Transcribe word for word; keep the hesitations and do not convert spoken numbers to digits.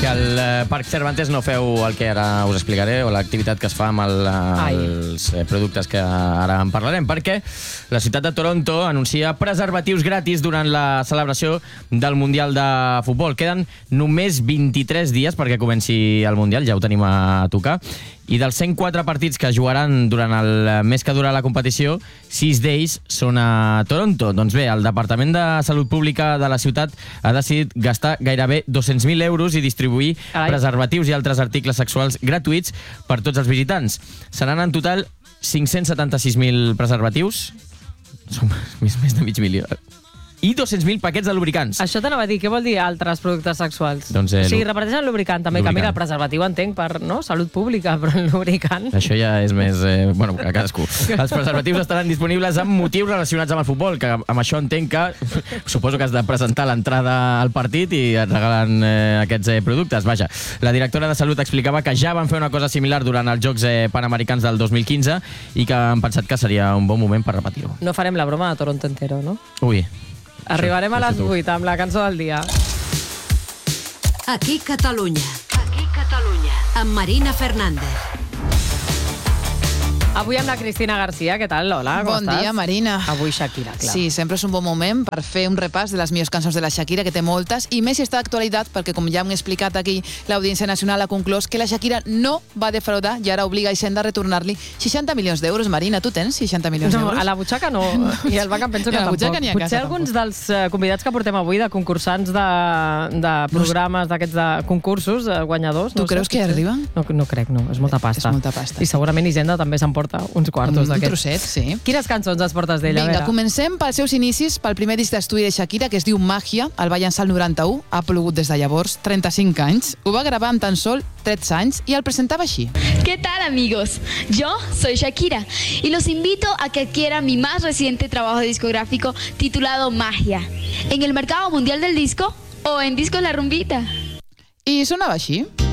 Que al eh, Parc Cervantes no feu el que ara us explicaré, o l'activitat que es fa amb el, eh, els eh, productes que ara en parlarem, perquè la ciutat de Toronto anuncia preservatius gratis durant la celebració del Mundial de Futbol. Queden només vint-i-tres dies perquè comenci el Mundial, ja ho tenim a tocar, i dels cent quatre partits que jugaran durant el mes que dura la competició, sis d'ells són a Toronto. Doncs bé, el Departament de Salut Pública de la ciutat ha decidit gastar gairebé dos-cents mil euros i distribuir Ai. preservatius i altres articles sexuals gratuïts per tots els visitants. Seran en total cinc-cents setanta-sis mil preservatius, són més, més de mig milió, i dos-cents mil paquets de lubricants. Això t'anava a dir, què vol dir altres productes sexuals? Doncs, eh, o sigui, reparteixen lubricant també, lubricant. Que mira, el preservatiu entenc per no? Salut pública, però el lubricant... Això ja és més... Eh, bueno, a cadascú. Els preservatius estaran disponibles amb motius relacionats amb el futbol, que amb això entenc que... Suposo que has de presentar l'entrada al partit i et regalen eh, aquests eh, productes. Vaja, la directora de Salut explicava que ja van fer una cosa similar durant els Jocs eh, Panamericans del dos mil quinze i que han pensat que seria un bon moment per repetir-ho. No farem la broma de Toronto entero, no? Ui... Arribarem a les vuit amb la cançó del dia. Aquí Catalunya. Aquí Catalunya. Amb Marina Fernández. Avui amb la Cristina Garcia, què tal, Lola? Com bon estàs? dia, Marina. Avui Shakira, clar. Sí, sempre és un bon moment per fer un repàs de les millors cançons de la Shakira, que té moltes, i més si està d'actualitat, perquè com ja hem explicat aquí, l'Audiència Nacional ha conclòs que la Shakira no va defraudar i ara obliga a Hisenda a retornar-li seixanta milions d'euros. Marina, tu tens seixanta milions no, d'euros? a la butxaca no, i al banc em penso que a la tampoc. Ni a Potser casa, alguns tampoc. dels uh, convidats que portem avui, de concursants de, de programes d'aquests de concursos, uh, guanyadors... Tu no creus sé, que hi arriben? No, no crec, no. És molta pasta. És molta pasta. I segurament Hisenda també s'emporta uns quartos. Un trosset, sí. Quines cançons es portes d'ella? Vinga, comencem pels seus inicis, pel primer disc d'estudi de Shakira, que es diu Màgia, el va llançar el noranta-u, ha plogut des de llavors, trenta-cinc anys, ho va gravar amb tan sol tretze anys i el presentava així. ¿Qué tal, amigos? Yo soy Shakira y los invito a que adquieran mi más reciente trabajo discográfico titulado Magia, en el mercado mundial del disco o en Discos La Rumbita. I sonava així.